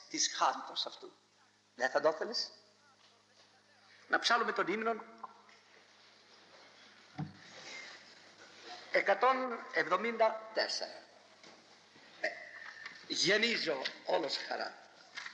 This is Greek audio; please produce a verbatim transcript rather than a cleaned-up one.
της χάριτος αυτού. Δεν θα το ήθελες? Να ψάλουμε τον ύμνο εκατόν εβδομήντα τέσσερα. Ε, γεννίζω όλος χαρά.